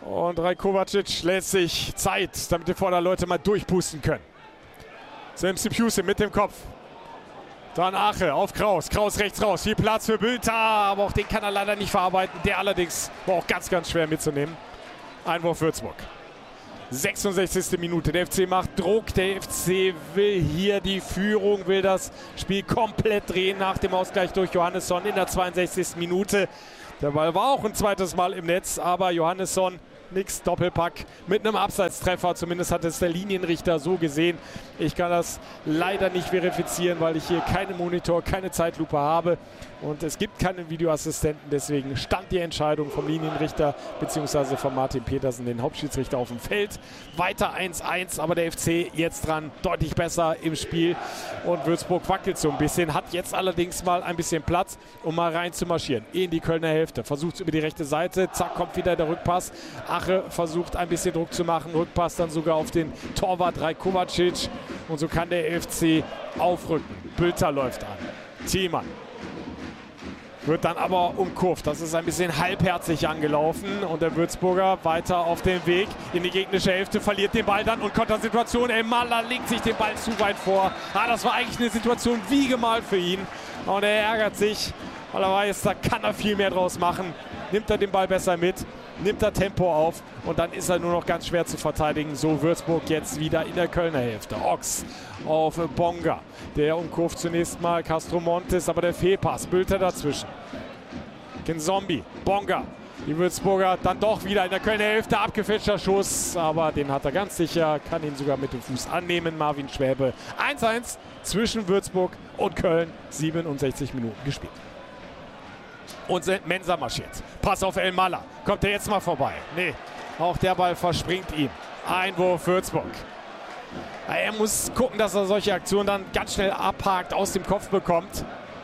Und Rajkovacic lässt sich Zeit, damit die Vorderleute mal durchpusten können. Samson Piusse mit dem Kopf. Dann Ache auf Kraus. Kraus rechts raus. Viel Platz für Bülter, aber auch den kann er leider nicht verarbeiten. Der allerdings war auch ganz, ganz schwer mitzunehmen. Einwurf Würzburg. 66. Minute. Der FC macht Druck. Der FC will hier die Führung, will das Spiel komplett drehen nach dem Ausgleich durch Johannesson in der 62. Minute. Der Ball war auch ein zweites Mal im Netz, aber Johannesson nix, Doppelpack mit einem Abseitstreffer. Zumindest hat es der Linienrichter so gesehen. Ich kann das leider nicht verifizieren, weil ich hier keinen Monitor, keine Zeitlupe habe. Und es gibt keinen Videoassistenten. Deswegen stand die Entscheidung vom Linienrichter bzw. von Martin Petersen, den Hauptschiedsrichter, auf dem Feld. Weiter 1-1, aber der FC jetzt dran, deutlich besser im Spiel. Und Würzburg wackelt so ein bisschen, hat jetzt allerdings mal ein bisschen Platz, um mal rein zu marschieren in die Kölner Hälfte. Versucht es über die rechte Seite, zack, kommt wieder der Rückpass. Ache versucht ein bisschen Druck zu machen, Rückpass dann sogar auf den Torwart Rajkovacic. Und so kann der FC aufrücken. Bülter läuft an. Thielmann wird dann aber umkurvt. Das ist ein bisschen halbherzig angelaufen. Und der Würzburger weiter auf dem Weg in die gegnerische Hälfte, verliert den Ball dann und Kontersituation. Elmalah legt sich den Ball zu weit vor. Das war eigentlich eine Situation wie gemalt für ihn. Und er ärgert sich, weil er weiß, da kann er viel mehr draus machen. Nimmt er den Ball besser mit, nimmt er Tempo auf und dann ist er nur noch ganz schwer zu verteidigen. So Würzburg jetzt wieder in der Kölner Hälfte. Ochs auf Bonga. Der umkurvt zunächst mal Castro Montes, aber der Fehlpass. Bülter dazwischen. Kinzombie, Bonga. Die Würzburger dann doch wieder in der Kölner Hälfte. Abgefälschter Schuss, aber den hat er ganz sicher. Kann ihn sogar mit dem Fuß annehmen. Marvin Schwäbe. 1-1 zwischen Würzburg und Köln. 67 Minuten gespielt. Und Mensah marschiert. Pass auf Elmalah. Kommt er jetzt mal vorbei? Nee, auch der Ball verspringt ihm. Einwurf Würzburg. Er muss gucken, dass er solche Aktionen dann ganz schnell abhakt, aus dem Kopf bekommt.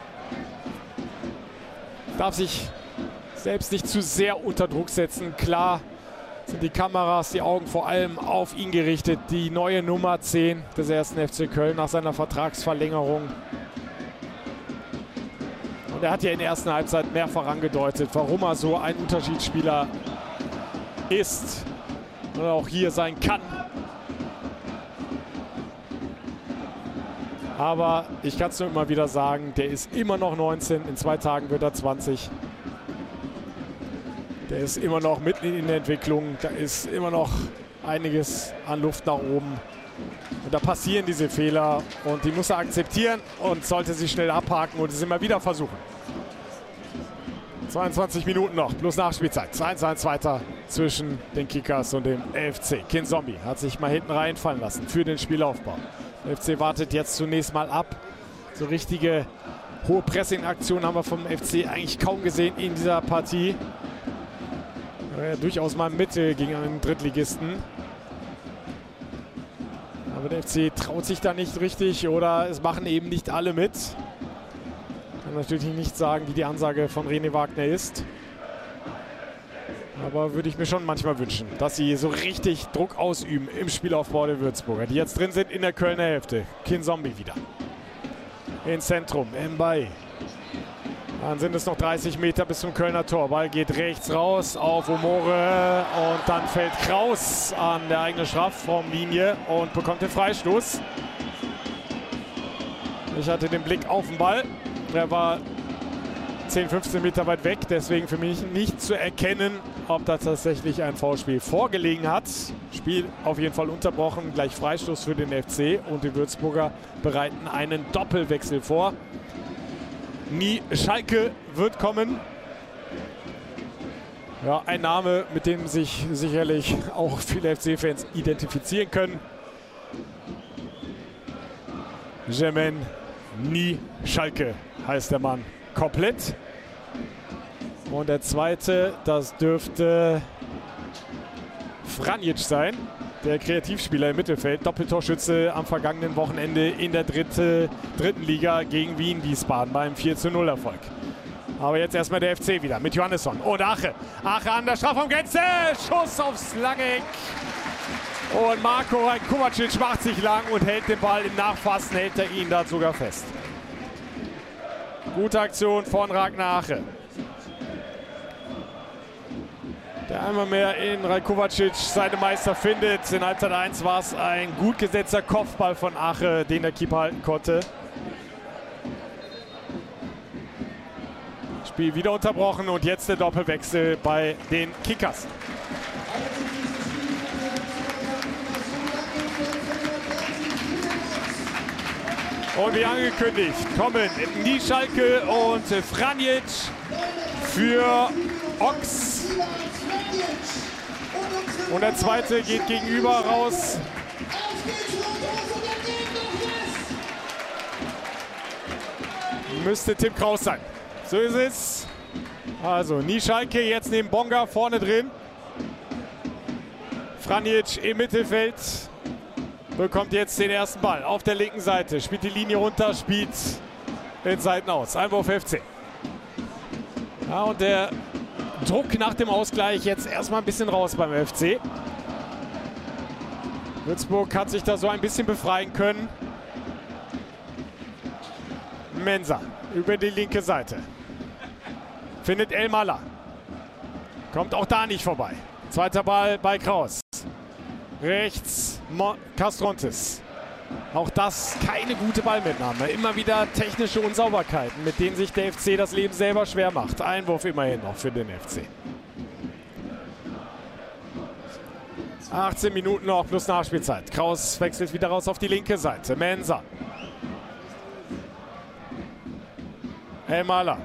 Darf sich selbst nicht zu sehr unter Druck setzen. Klar sind die Kameras, die Augen vor allem auf ihn gerichtet. Die neue Nummer 10 des 1. FC Köln nach seiner Vertragsverlängerung. Und er hat ja in der ersten Halbzeit mehrfach angedeutet, warum er so ein Unterschiedsspieler ist und auch hier sein kann. Aber ich kann es nur immer wieder sagen, der ist immer noch 19, in 2 Tagen wird er 20. Der ist immer noch mitten in der Entwicklung, da ist immer noch einiges an Luft nach oben. Und da passieren diese Fehler und die muss er akzeptieren und sollte sie schnell abhaken und es immer wieder versuchen. 22 Minuten noch, plus Nachspielzeit. 2-1 weiter zwischen den Kickers und dem FC. Kinzombie hat sich mal hinten reinfallen lassen für den Spielaufbau. Der FC wartet jetzt zunächst mal ab. So richtige hohe Pressing-Aktionen haben wir vom FC eigentlich kaum gesehen in dieser Partie. Ja, durchaus mal Mitte gegen einen Drittligisten. Aber der FC traut sich da nicht richtig oder es machen eben nicht alle mit. Kann natürlich nicht sagen, wie die Ansage von René Wagner ist. Aber würde ich mir schon manchmal wünschen, dass sie so richtig Druck ausüben im Spielaufbau der Würzburger, die jetzt drin sind in der Kölner Hälfte. Kinzombie wieder. Ins Zentrum, Mbaye. Dann sind es noch 30 Meter bis zum Kölner Tor. Ball geht rechts raus auf Omore und dann fällt Kraus an der eigenen Strafraumlinie und bekommt den Freistoß. Ich hatte den Blick auf den Ball. Er war 10, 15 Meter weit weg, deswegen für mich nicht zu erkennen, ob da tatsächlich ein Foulspiel vorgelegen hat. Spiel auf jeden Fall unterbrochen, gleich Freistoß für den FC und die Würzburger bereiten einen Doppelwechsel vor. Schalke wird kommen. Ja, ein Name, mit dem sich sicherlich auch viele FC-Fans identifizieren können. Jermaine Schalke heißt der Mann komplett. Und der zweite, das dürfte Franjic sein, der Kreativspieler im Mittelfeld, Doppeltorschütze am vergangenen Wochenende in der dritten Liga gegen Wien Wiesbaden beim 4:0 Erfolg. Aber jetzt erstmal der FC wieder mit Johannesson und Ache. Ache an der Strafraumgrenze, Schuss aufs lange Eck. Und Marko Rajkovacic macht sich lang und hält den Ball im Nachfassen, hält er ihn da sogar fest. Gute Aktion von Ragnar Ache. der einmal mehr in Rajkovacic seine Meister findet. In Halbzeit 1 war es ein gut gesetzter Kopfball von Ache, den der Keeper halten konnte. Spiel wieder unterbrochen und jetzt der Doppelwechsel bei den Kickers. Und wie angekündigt kommen Nischalke und Franjic für Ox. Und der zweite geht gegenüber raus. Müsste Tim Kraus sein. So ist es. Also Nischalke jetzt neben Bonga vorne drin. Franjic im Mittelfeld. Bekommt jetzt den ersten Ball auf der linken Seite. Spielt die Linie runter, spielt in Seiten aus. Einwurf FC. Ja, und der Druck nach dem Ausgleich jetzt erstmal ein bisschen raus beim FC. Würzburg hat sich da so ein bisschen befreien können. Mensah über die linke Seite. Findet Elmalah. Kommt auch da nicht vorbei. Zweiter Ball bei Kraus. Rechts Castrontes. Auch das keine gute Ballmitnahme. Immer wieder technische Unsauberkeiten, mit denen sich der FC das Leben selber schwer macht. Einwurf immerhin noch für den FC. 18 Minuten noch plus Nachspielzeit. Kraus wechselt wieder raus auf die linke Seite. Mensah. Elmalah.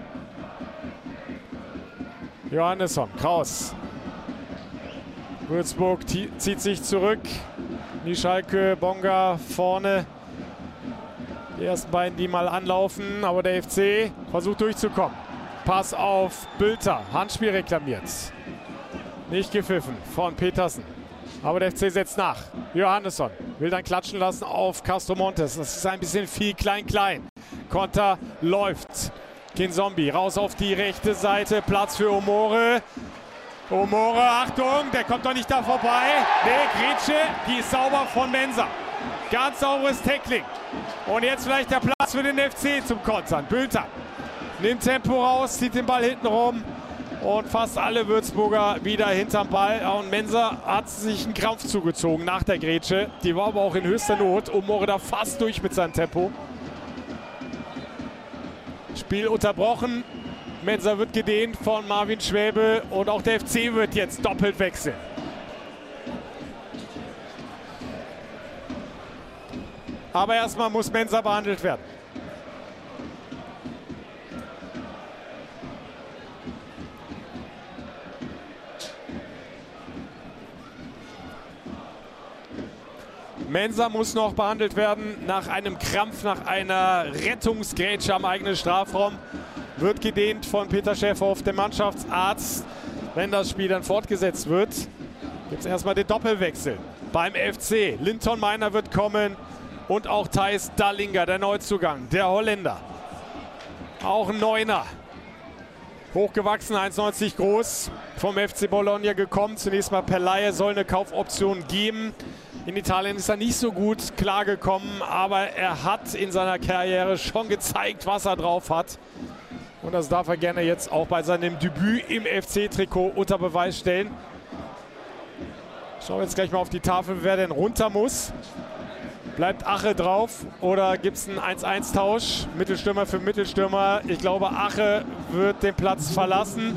Johannesson. Kraus. Würzburg zieht sich zurück. Nischalke, Bonga vorne. Die ersten beiden, die mal anlaufen. Aber der FC versucht durchzukommen. Pass auf Bülter. Handspiel reklamiert. Nicht gepfiffen von Petersen. Aber der FC setzt nach. Johannesson will dann klatschen lassen auf Castro Montes. Das ist ein bisschen viel klein-klein. Konter läuft. Kinzombie raus auf die rechte Seite. Platz für Omore. Omore, Achtung, der kommt doch nicht da vorbei. Nee, Grätsche, die ist sauber von Mensah. Ganz sauberes Tackling. Und jetzt vielleicht der Platz für den FC zum Kontern. Bülter nimmt Tempo raus, zieht den Ball hinten rum. Und fast alle Würzburger wieder hinterm Ball. Und Mensah hat sich einen Krampf zugezogen nach der Grätsche. Die war aber auch in höchster Not. Omore da fast durch mit seinem Tempo. Spiel unterbrochen. Mensah wird gedehnt von Marvin Schwäbe und auch der FC wird jetzt doppelt wechseln. Aber erstmal muss Mensah behandelt werden. Mensah muss noch behandelt werden nach einem Krampf, nach einer Rettungsgrätsche am eigenen Strafraum. Wird gedehnt von Peter Schäferhoff, dem Mannschaftsarzt. Wenn das Spiel dann fortgesetzt wird, gibt es erstmal den Doppelwechsel beim FC. Linton Meiner wird kommen und auch Thijs Dallinga, der Neuzugang, der Holländer. Auch ein Neuner. Hochgewachsen, 1,90 groß, vom FC Bologna gekommen. Zunächst mal per Leihe, soll eine Kaufoption geben. In Italien ist er nicht so gut klargekommen, aber er hat in seiner Karriere schon gezeigt, was er drauf hat. Und das darf er gerne jetzt auch bei seinem Debüt im FC-Trikot unter Beweis stellen. Schauen wir jetzt gleich mal auf die Tafel, wer denn runter muss. Bleibt Ache drauf oder gibt es einen 1-1-Tausch? Mittelstürmer für Mittelstürmer. Ich glaube, Ache wird den Platz verlassen.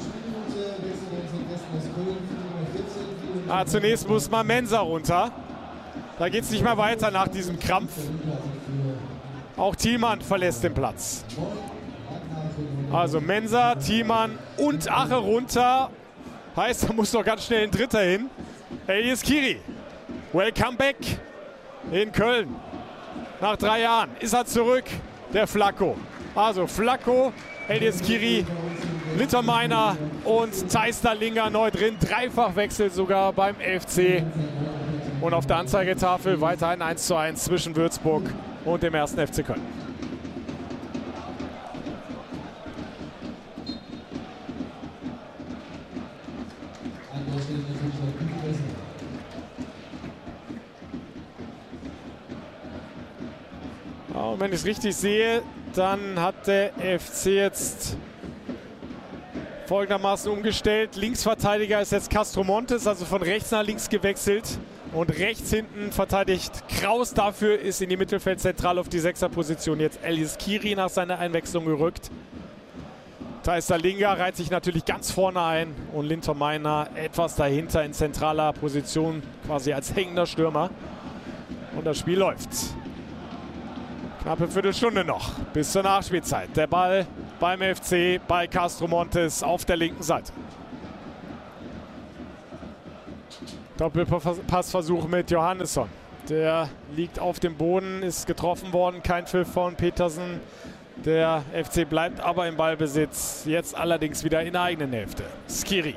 Zunächst muss mal Mensah runter. Da geht es nicht mehr weiter nach diesem Krampf. Auch Thielmann verlässt den Platz. Also Mensah, Thielmann und Ache runter. Heißt, da muss doch ganz schnell ein Dritter hin. Elias Kiri. Welcome back in Köln. Nach 3 Jahren ist er zurück, der Flacco. Also Flacco, Elias Kiri, Linton Meiner und Thijs Dallinga neu drin. Dreifachwechsel sogar beim FC. Und auf der Anzeigetafel weiterhin 1:1 zwischen Würzburg und dem 1. FC Köln. Und wenn ich es richtig sehe, dann hat der FC jetzt folgendermaßen umgestellt. Linksverteidiger ist jetzt Castro Montes, also von rechts nach links gewechselt. Und rechts hinten verteidigt Kraus. Dafür ist in die Mittelfeldzentrale auf die 6er-Position jetzt Elias Skiri nach seiner Einwechslung gerückt. Thijs Dallinga reiht sich natürlich ganz vorne ein und Linton Meiner etwas dahinter in zentraler Position, quasi als hängender Stürmer. Und das Spiel läuft. Knappe Viertelstunde noch bis zur Nachspielzeit. Der Ball beim FC bei Castro Montes auf der linken Seite. Doppelpassversuch mit Johannesson. Der liegt auf dem Boden, ist getroffen worden. Kein Pfiff von Petersen. Der FC bleibt aber im Ballbesitz. Jetzt allerdings wieder in der eigenen Hälfte. Skiri.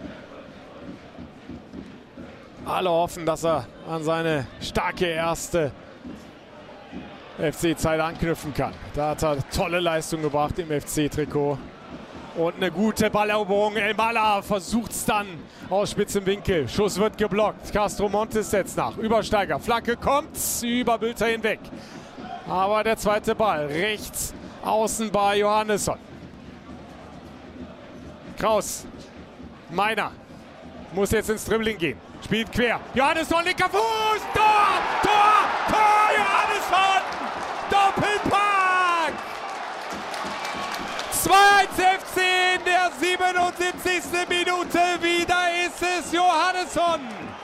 Alle hoffen, dass er an seine starke erste FC-Zeit anknüpfen kann. Da hat er tolle Leistung gebracht im FC-Trikot. Und eine gute Balleroberung. Elmala versucht es dann aus spitzem Winkel. Schuss wird geblockt. Castro Montes setzt nach. Übersteiger. Flanke kommt über Bülter hinweg. Aber der zweite Ball rechts außen bei Johannesson. Kraus. Meiner muss jetzt ins Dribbling gehen. Spielt quer. Johannesson, linker Fuß. Tor! Tor! Tor! Johannesson! Doppelpack! 2-1 FC in der 77. Minute. Wieder ist es Johannesson.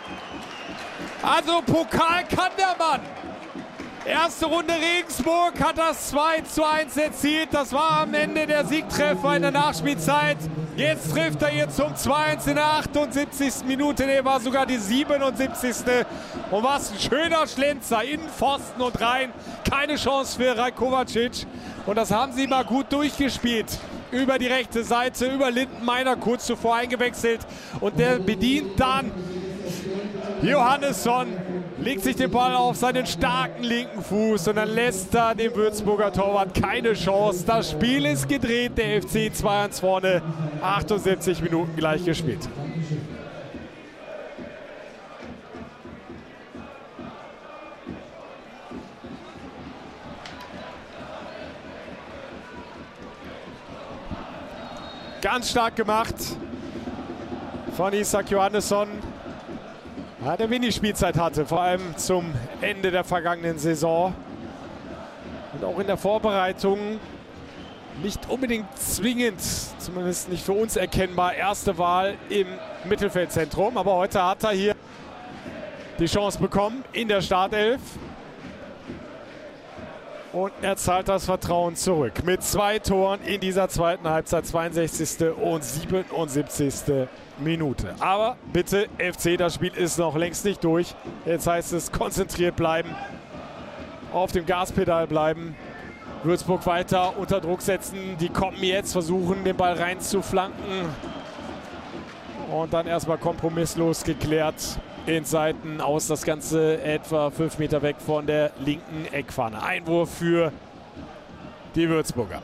Also Pokal kann der Mann. Erste Runde Regensburg hat das 2:1 erzielt. Das war am Ende der Siegtreffer in der Nachspielzeit. Jetzt trifft er hier zum 2:1 in der 78. Minute. Der war sogar die 77. Und was ein schöner Schlenzer. In Pfosten und rein. Keine Chance für Rajkovacic. Und das haben sie mal gut durchgespielt. Über die rechte Seite, über Lindenmeiner kurz zuvor eingewechselt. Und der bedient dann Johannesson. Legt sich den Ball auf seinen starken linken Fuß und dann lässt er dem Würzburger Torwart keine Chance. Das Spiel ist gedreht, der FC 2:1 vorne, 78 Minuten gleich gespielt. Ganz stark gemacht von Isak Johannesson. Ja, der wenig Spielzeit hatte, vor allem zum Ende der vergangenen Saison. Und auch in der Vorbereitung nicht unbedingt zwingend, zumindest nicht für uns erkennbar, erste Wahl im Mittelfeldzentrum. Aber heute hat er hier die Chance bekommen in der Startelf. Und er zahlt das Vertrauen zurück mit 2 Toren in dieser zweiten Halbzeit, 62. und 77. Minute. Aber bitte FC, das Spiel ist noch längst nicht durch. Jetzt heißt es konzentriert bleiben, auf dem Gaspedal bleiben, Würzburg weiter unter Druck setzen. Die kommen jetzt, versuchen den Ball rein zu flanken. Und dann erstmal kompromisslos geklärt ins Seiten aus, das Ganze etwa 5 Meter weg von der linken Eckfahne. Einwurf für die Würzburger,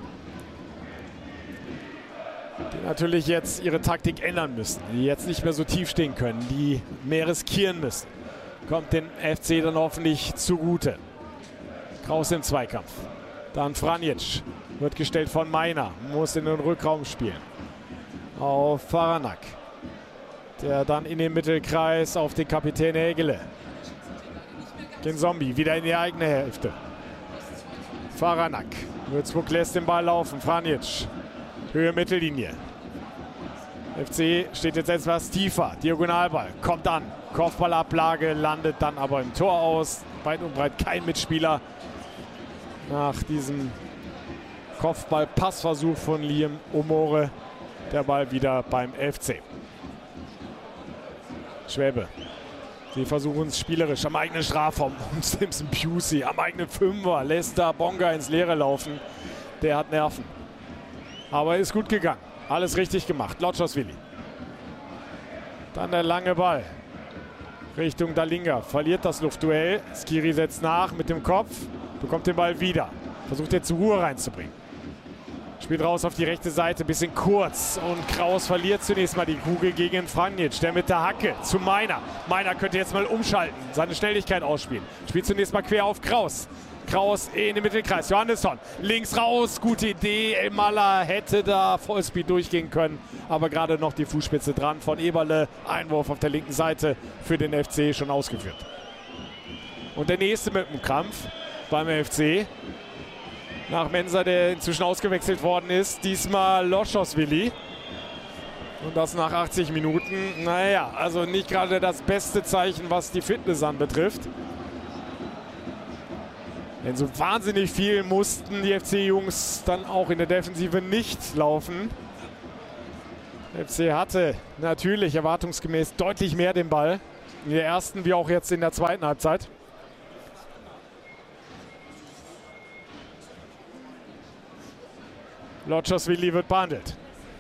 die natürlich jetzt ihre Taktik ändern müssen, die jetzt nicht mehr so tief stehen können, die mehr riskieren müssen. Kommt den FC dann hoffentlich zugute. Kraus im Zweikampf. Dann Franjic, wird gestellt von Meiner, muss in den Rückraum spielen. Auf Faranak, der dann in den Mittelkreis auf den Kapitän Hägele. Den Zombie wieder in die eigene Hälfte. Faranak, Würzburg lässt den Ball laufen. Franjic, Höhe Mittellinie. FC steht jetzt etwas tiefer. Diagonalball kommt an. Kopfballablage, landet dann aber im Tor aus. Weit und breit kein Mitspieler. Nach diesem Kopfball-Passversuch von Liam Omore. Der Ball wieder beim FC. Schwäbe. Sie versuchen es spielerisch am eigenen Strafraum. Simpson Pusey am eigenen Fünfer. Lässt da Bonga ins Leere laufen. Der hat Nerven. Aber ist gut gegangen. Alles richtig gemacht. Lotschosvili. Dann der lange Ball. Richtung Dallinga. Verliert das Luftduell. Skiri setzt nach mit dem Kopf. Bekommt den Ball wieder. Versucht jetzt zur Ruhe reinzubringen. Spielt raus auf die rechte Seite. Bisschen kurz. Und Kraus verliert zunächst mal die Kugel gegen Franjic. Der mit der Hacke zu Meiner. Meiner könnte jetzt mal umschalten. Seine Schnelligkeit ausspielen. Spielt zunächst mal quer auf Kraus. Kraus in den Mittelkreis. Johannesson links raus. Gute Idee. Elmaller hätte da Vollspeed durchgehen können. Aber gerade noch die Fußspitze dran von Eberle. Einwurf auf der linken Seite für den FC schon ausgeführt. Und der nächste mit dem Krampf beim FC. Nach Mensah, der inzwischen ausgewechselt worden ist. Diesmal Loschosvili. Und das nach 80 Minuten. Naja, also nicht gerade das beste Zeichen, was die Fitness anbetrifft. Denn so wahnsinnig viel mussten die FC-Jungs dann auch in der Defensive nicht laufen. Der FC hatte natürlich erwartungsgemäß deutlich mehr den Ball. In der ersten wie auch jetzt in der zweiten Halbzeit. Loschosvili wird behandelt.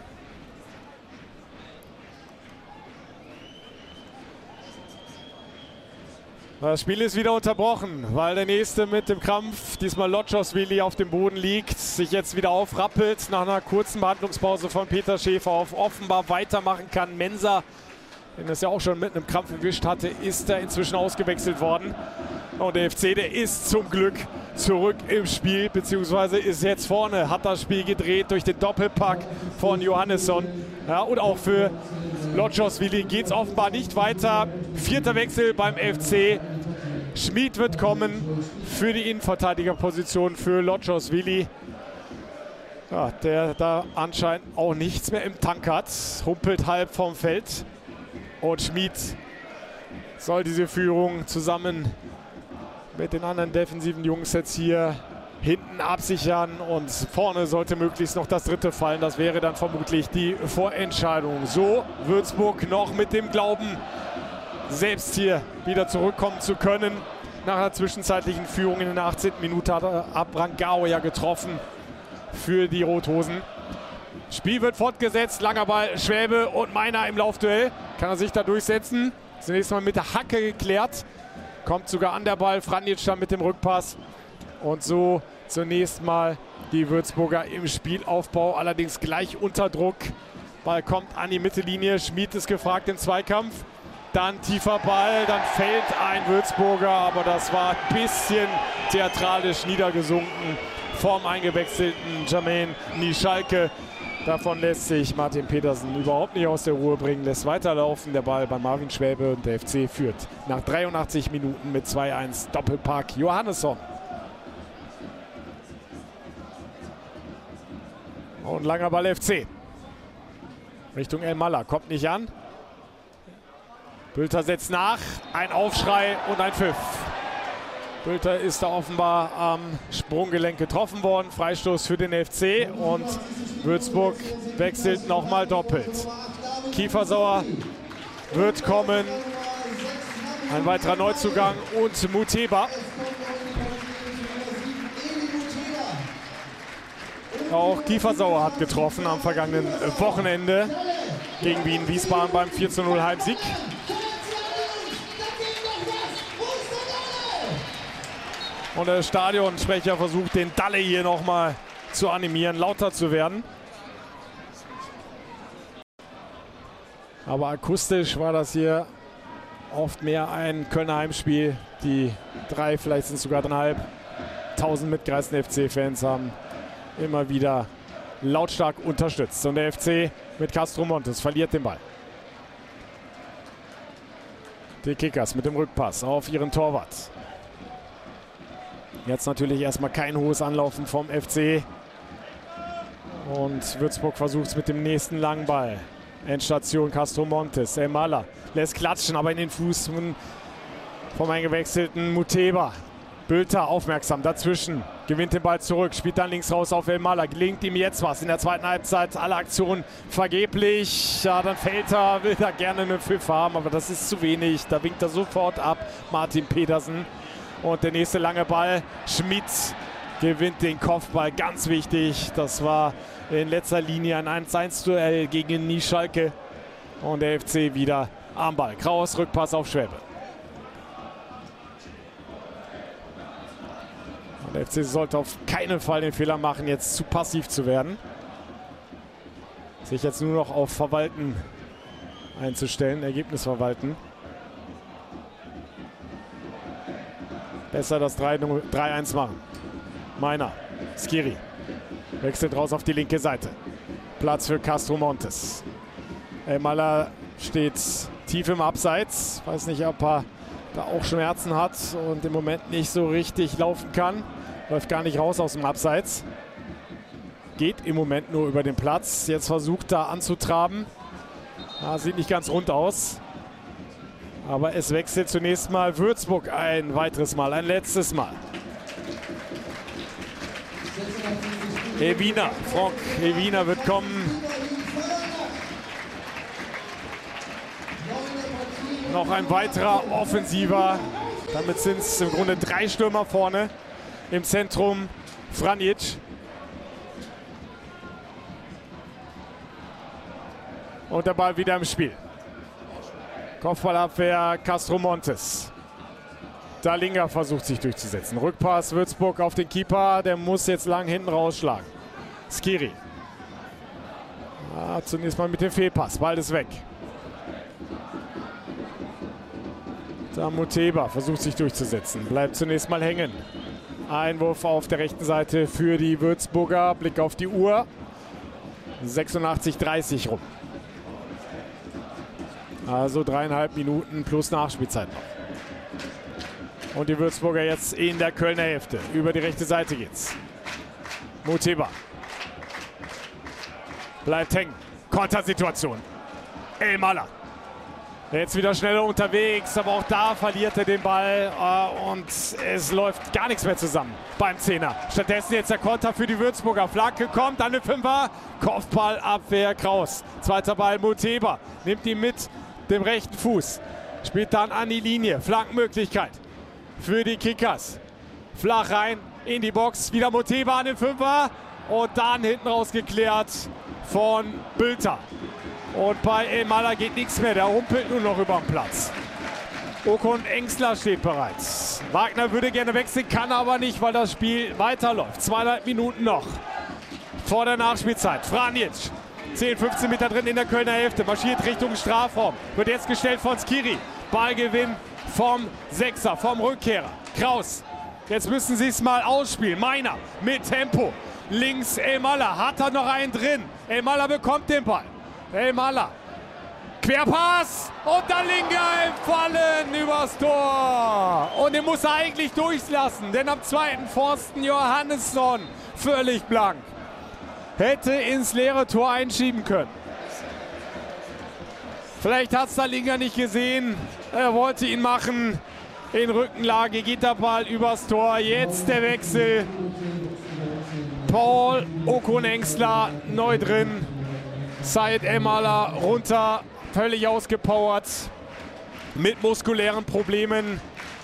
Das Spiel ist wieder unterbrochen, weil der nächste mit dem Krampf, diesmal Loschosvili, auf dem Boden liegt, sich jetzt wieder aufrappelt, nach einer kurzen Behandlungspause von Peter Schäfer auf offenbar weitermachen kann. Mensah, den es ja auch schon mit einem Krampf erwischt hatte, ist da inzwischen ausgewechselt worden. Und der FC, der ist zum Glück zurück im Spiel, beziehungsweise ist jetzt vorne, hat das Spiel gedreht durch den Doppelpack von Johannesson. Ja, und auch für Loschosvili geht es offenbar nicht weiter. Vierter Wechsel beim FC. Schmid wird kommen für die Innenverteidigerposition für Loschosvili. Ja, der da anscheinend auch nichts mehr im Tank hat. Humpelt halb vom Feld. Und Schmid soll diese Führung zusammen mit den anderen defensiven Jungs jetzt hier hinten absichern. Und vorne sollte möglichst noch das dritte fallen. Das wäre dann vermutlich die Vorentscheidung. So Würzburg noch mit dem Glauben, selbst hier wieder zurückkommen zu können. Nach einer zwischenzeitlichen Führung in der 18. Minute hat Abrangao ja getroffen für die Rothosen. Spiel wird fortgesetzt. Langer Ball, Schwäbe und Meiner im Laufduell. Kann er sich da durchsetzen. Zunächst mal mit der Hacke geklärt. Kommt sogar an der Ball. Franjic dann mit dem Rückpass. Und so zunächst mal die Würzburger im Spielaufbau. Allerdings gleich unter Druck. Ball kommt an die Mittellinie. Schmid ist gefragt im Zweikampf. Dann tiefer Ball. Dann fällt ein Würzburger. Aber das war ein bisschen theatralisch niedergesunken vom eingewechselten Jermaine Nischalke. Davon lässt sich Martin Petersen überhaupt nicht aus der Ruhe bringen. Lässt weiterlaufen. Der Ball bei Marvin Schwäbe. Und der FC führt nach 83 Minuten mit 2-1. Doppelpack Johannesson. Und langer Ball FC. Richtung Elmaller. Kommt nicht an. Bülter setzt nach. Ein Aufschrei und ein Pfiff. Bülter ist da offenbar am Sprunggelenk getroffen worden. Freistoß für den FC. Und Würzburg wechselt nochmal doppelt. Kiefersauer wird kommen. Ein weiterer Neuzugang und Muteba. Auch Kiefersauer hat getroffen am vergangenen Wochenende gegen Wien-Wiesbaden beim 4:0 Heimsieg. Und der Stadionsprecher versucht, den Dalle hier nochmal zu animieren, lauter zu werden. Aber akustisch war das hier oft mehr ein Kölner Heimspiel. Die 3, vielleicht sind es sogar 3.500 mitgereisten FC-Fans haben immer wieder lautstark unterstützt. Und der FC mit Castro Montes verliert den Ball. Die Kickers mit dem Rückpass auf ihren Torwart. Jetzt natürlich erstmal kein hohes Anlaufen vom FC. Und Würzburg versucht es mit dem nächsten langen Ball. Endstation Castro Montes. Elmaller lässt klatschen, aber in den Fuß vom eingewechselten Muteba. Bülter aufmerksam dazwischen. Gewinnt den Ball zurück. Spielt dann links raus auf Elmaller. Gelingt ihm jetzt was in der zweiten Halbzeit. Alle Aktionen vergeblich. Ja, dann fällt er. Will da gerne einen Pfiff haben, aber das ist zu wenig. Da winkt er sofort ab. Martin Petersen. Und der nächste lange Ball. Schmid gewinnt den Kopfball. Ganz wichtig. Das war in letzter Linie ein 1-1-Duell gegen Nischalke. Und der FC wieder am Ball. Kraus, Rückpass auf Schwäbe. Und der FC sollte auf keinen Fall den Fehler machen, jetzt zu passiv zu werden. Sich jetzt nur noch auf Verwalten einzustellen, Ergebnis verwalten. besser das 3-1 machen. Meiner, Skiri, wechselt raus auf die linke Seite. Platz für Castro Montes. Elmalah steht tief im Abseits. Weiß nicht, ob er da auch Schmerzen hat und im Moment nicht so richtig laufen kann. Läuft gar nicht raus aus dem Abseits. Geht im Moment nur über den Platz. Jetzt versucht er anzutraben. Sieht nicht ganz rund aus. Aber es wechselt zunächst mal Würzburg ein weiteres Mal, ein letztes Mal. Evina, Franck Evina wird kommen. Noch ein weiterer Offensiver. Damit sind es im Grunde 3 Stürmer vorne. Im Zentrum Franjic. Und der Ball wieder im Spiel. Kopfballabwehr Castro Montes. Dalinga versucht sich durchzusetzen. Rückpass Würzburg auf den Keeper. Der muss jetzt lang hinten rausschlagen. Skiri. Zunächst mal mit dem Fehlpass. Ball ist weg. Da Muteba versucht sich durchzusetzen. Bleibt zunächst mal hängen. Einwurf auf der rechten Seite für die Würzburger. Blick auf die Uhr. 86:30 rum. Also 3,5 Minuten plus Nachspielzeit noch. Und die Würzburger jetzt in der Kölner Hälfte. Über die rechte Seite geht's. Muteba. Bleibt hängen. Kontersituation. Elmalah. Jetzt wieder schneller unterwegs, aber auch da verliert er den Ball und es läuft gar nichts mehr zusammen beim Zehner. Stattdessen jetzt der Konter für die Würzburger. Flanke kommt, dann eine Fünfer. Kopfballabwehr Kraus. Zweiter Ball Muteba. Nimmt ihn mit dem rechten Fuß. Spielt dann an die Linie. Flankenmöglichkeit für die Kickers. Flach rein in die Box. Wieder Muteba an den Fünfer. Und dann hinten raus geklärt von Bülter. Und bei Elmalah geht nichts mehr. Der humpelt nur noch über den Platz. Okon Engstler steht bereits. Wagner würde gerne wechseln, kann aber nicht, weil das Spiel weiterläuft. 2,5 Minuten noch vor der Nachspielzeit. Franjic. 10, 15 Meter drin in der Kölner Hälfte. Marschiert Richtung Strafraum. Wird jetzt gestellt von Skiri. Ballgewinn vom Sechser, vom Rückkehrer. Kraus. Jetzt müssen sie es mal ausspielen. Meiner mit Tempo. Links Elmalah. Hat er noch einen drin. Elmalah bekommt den Ball. Elmalah. Querpass. Und Dalinga im Fallen übers Tor. Und den muss er eigentlich durchlassen. Denn am zweiten Pfosten Johannesson völlig blank. Hätte ins leere Tor einschieben können. Vielleicht hat es Dalinga nicht gesehen. Er wollte ihn machen. In Rückenlage geht der Ball übers Tor. Jetzt der Wechsel. Paul Okon Engstler neu drin. Said Elmalah runter. Völlig ausgepowert. Mit muskulären Problemen.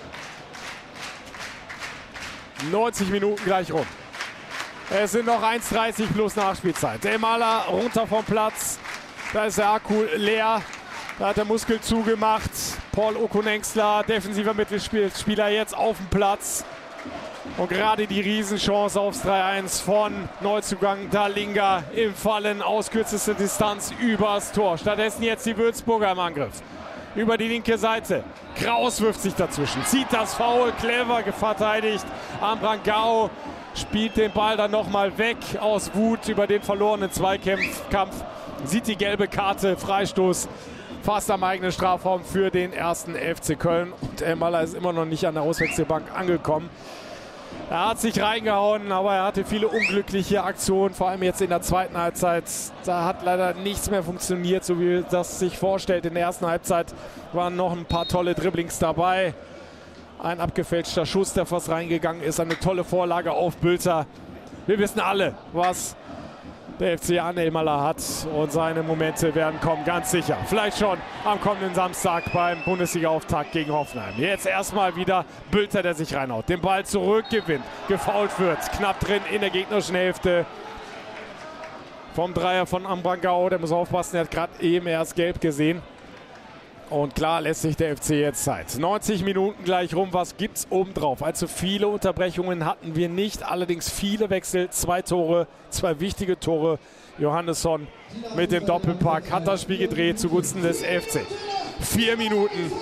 90 Minuten gleich rum. Es sind noch 1:30 plus Nachspielzeit. Elmalah runter vom Platz. Da ist der Akku leer. Da hat der Muskel zugemacht. Paul Okon Engstler, defensiver Mittelspieler, jetzt auf dem Platz. Und gerade die Riesenchance aufs 3:1 von Neuzugang Dalinga im Fallen aus kürzester Distanz übers Tor. Stattdessen jetzt die Würzburger im Angriff. Über die linke Seite. Kraus wirft sich dazwischen. Zieht das Foul, clever verteidigt. Ambrangao spielt den Ball dann nochmal weg aus Wut über den verlorenen Zweikampf. Sieht die gelbe Karte, Freistoß fast am eigenen Strafraum für den ersten FC Köln. Und Elmalah ist immer noch nicht an der Auswechselbank angekommen. Er hat sich reingehauen, aber er hatte viele unglückliche Aktionen, vor allem jetzt in der zweiten Halbzeit. Da hat leider nichts mehr funktioniert, so wie das sich vorstellt. In der ersten Halbzeit waren noch ein paar tolle Dribblings dabei. Ein abgefälschter Schuss, der fast reingegangen ist. Eine tolle Vorlage auf Bülter. Wir wissen alle, was der FC an Elmalah hat. Und seine Momente werden kommen, ganz sicher. Vielleicht schon am kommenden Samstag beim Bundesliga-Auftakt gegen Hoffenheim. Jetzt erstmal wieder Bülter, der sich reinhaut. Den Ball zurückgewinnt. Gefoult wird. Knapp drin in der gegnerischen Hälfte. Vom Dreier von Ambrangao. Der muss aufpassen, er hat gerade eben erst gelb gesehen. Und klar lässt sich der FC jetzt Zeit. 90 Minuten gleich rum. Was gibt's obendrauf? Also viele Unterbrechungen hatten wir nicht. Allerdings viele Wechsel. 2 Tore, 2 wichtige Tore. Johannesson mit dem Doppelpack hat das Spiel gedreht zugunsten des FC. 4 Minuten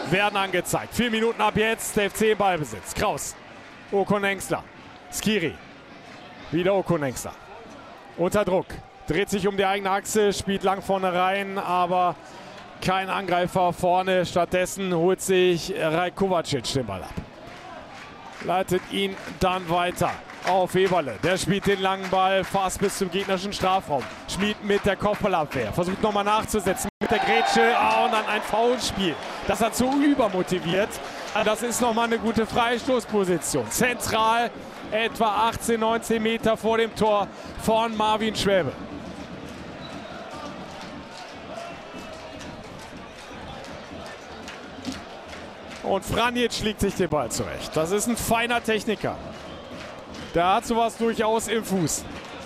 werden angezeigt. 4 Minuten ab jetzt, der FC im Ballbesitz. Kraus, Okonengsler, Skiri, wieder Okonengsler. Unter Druck, dreht sich um die eigene Achse, spielt lang vorne rein, aber kein Angreifer vorne. Stattdessen holt sich Raj Kovacic den Ball ab. Leitet ihn dann weiter auf Eberle. Der spielt den langen Ball fast bis zum gegnerischen Strafraum. Schmid mit der Kopfballabwehr. Versucht nochmal nachzusetzen mit der Grätsche. Und dann ein Foulspiel. Das hat so übermotiviert. Das ist nochmal eine gute Freistoßposition. Zentral etwa 18, 19 Meter vor dem Tor von Marvin Schwäbe. Und Franjic legt sich den Ball zurecht. Das ist ein feiner Techniker. Der hat sowas durchaus im Fuß.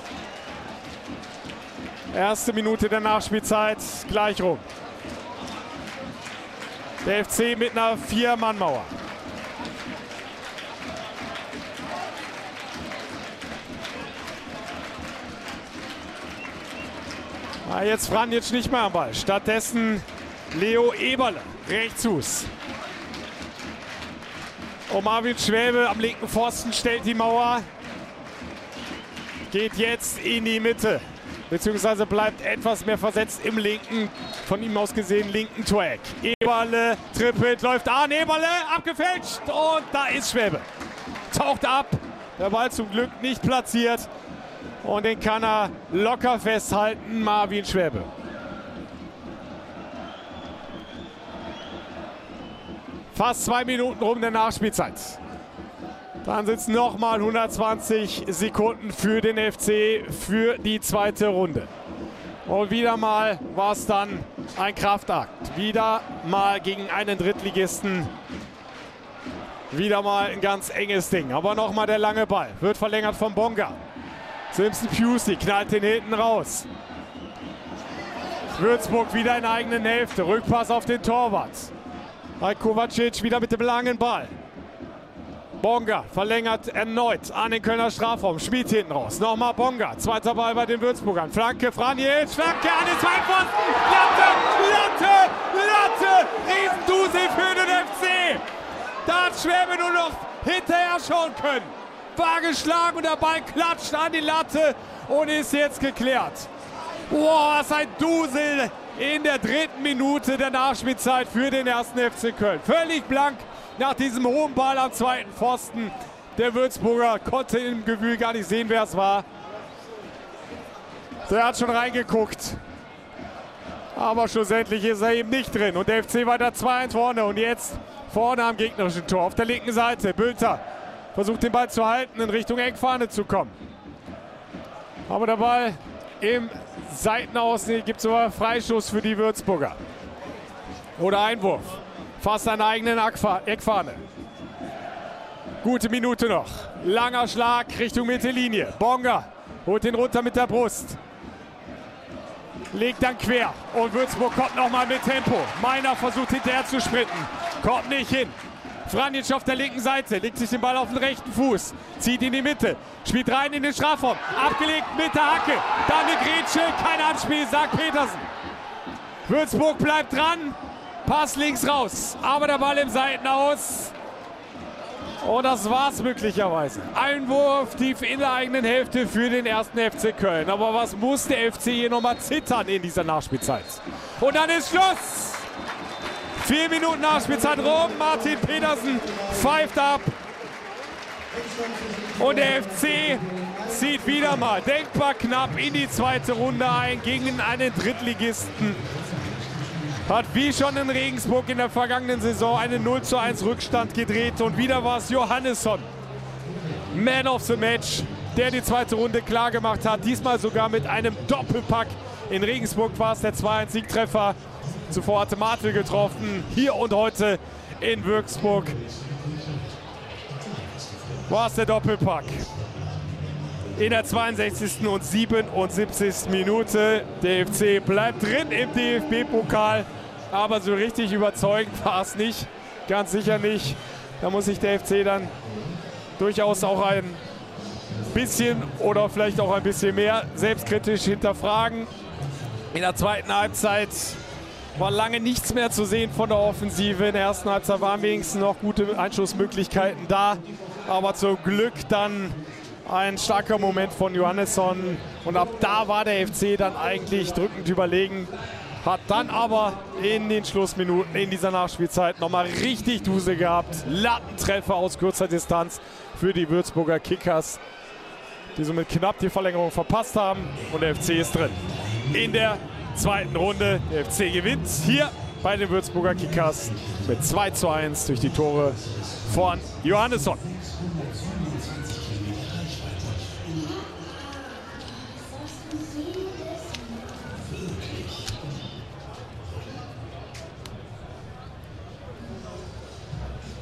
Erste Minute der Nachspielzeit, gleich rum. Der FC mit einer 4-Mann-Mauer. Jetzt Franjic nicht mehr am Ball. Stattdessen Leo Eberle, Rechtsfuß. Und Marvin Schwäbe am linken Pfosten stellt die Mauer. Geht jetzt in die Mitte. Beziehungsweise bleibt etwas mehr versetzt im linken, von ihm aus gesehen, linken Toreck. Eberle trippelt, läuft an. Eberle abgefälscht. Und da ist Schwäbe. Taucht ab. Der Ball zum Glück nicht platziert. Und den kann er locker festhalten, Marvin Schwäbe. Fast 2 Minuten rum der Nachspielzeit. Dann sind es nochmal 120 Sekunden für den FC für die zweite Runde. Und wieder mal war es dann ein Kraftakt. Wieder mal gegen einen Drittligisten. Wieder mal ein ganz enges Ding. Aber nochmal der lange Ball. Wird verlängert von Bonga. Simpson Pusey knallt den hinten raus. Würzburg wieder in der eigenen Hälfte. Rückpass auf den Torwart. Raj Kovacic wieder mit dem langen Ball. Bonga verlängert erneut an den Kölner Strafraum. Schmid hinten raus. Nochmal Bonga. Zweiter Ball bei den Würzburgern. Flanke, Franjic. Flanke an den Zweitpfosten. Latte. Riesendusel für den FC. Da hat Schwäbe nur noch hinterher schauen können. War geschlagen und der Ball klatscht an die Latte und ist jetzt geklärt. Boah, was ein Dusel in der 3. Minute der Nachspielzeit für den 1. FC Köln. Völlig blank nach diesem hohen Ball am zweiten Pfosten. Der Würzburger konnte im Gewühl gar nicht sehen, wer es war. Der hat schon reingeguckt. Aber schlussendlich ist er eben nicht drin. Und der FC weiter 2-1 vorne. Und jetzt vorne am gegnerischen Tor. Auf der linken Seite Bülter versucht den Ball zu halten, in Richtung Eckfahne zu kommen. Aber der Ball im Seitenaus gibt es aber Freistoß für die Würzburger. Oder Einwurf. Fast an der eigenen Eckfahne. Gute Minute noch. Langer Schlag Richtung Mittellinie. Bonga holt den runter mit der Brust. Legt dann quer. Und Würzburg kommt nochmal mit Tempo. Meiner versucht hinterher zu sprinten. Kommt nicht hin. Franjic auf der linken Seite, legt sich den Ball auf den rechten Fuß, zieht in die Mitte, spielt rein in den Strafraum, abgelegt mit der Hacke, dann eine Grätsche, kein Anspiel, sagt Petersen. Würzburg bleibt dran, Pass links raus, aber der Ball im Seitenaus. Und das war's möglicherweise. Einwurf tief in der eigenen Hälfte für den 1. FC Köln. Aber was muss der FC hier nochmal zittern in dieser Nachspielzeit? Und dann ist Schluss! 4 Minuten Nachspielzeit rum. Martin Petersen pfeift ab. Und der FC zieht wieder mal denkbar knapp in die zweite Runde ein gegen einen Drittligisten. Hat wie schon in Regensburg in der vergangenen Saison einen 0:1 Rückstand gedreht. Und wieder war es Johannesson, Man of the Match, der die zweite Runde klar gemacht hat. Diesmal sogar mit einem Doppelpack. In Regensburg war es der 2-1-Siegtreffer. Zuvor hatte Martel getroffen. Hier und heute in Würzburg war es der Doppelpack. In der 62. und 77. Minute. Der FC bleibt drin im DFB-Pokal. Aber so richtig überzeugend war es nicht. Ganz sicher nicht. Da muss sich der FC dann durchaus auch ein bisschen oder vielleicht auch ein bisschen mehr selbstkritisch hinterfragen. In der zweiten Halbzeit war lange nichts mehr zu sehen von der Offensive. In der ersten Halbzeit waren wenigstens noch gute Einschussmöglichkeiten da. Aber zum Glück dann ein starker Moment von Johannesson. Und ab da war der FC dann eigentlich drückend überlegen. Hat dann aber in den Schlussminuten in dieser Nachspielzeit nochmal richtig Dusel gehabt. Lattentreffer aus kurzer Distanz für die Würzburger Kickers, die somit knapp die Verlängerung verpasst haben. Und der FC ist drin. In der zweiten Runde. Der FC gewinnt hier bei den Würzburger Kickers mit 2:1 durch die Tore von Johannesson.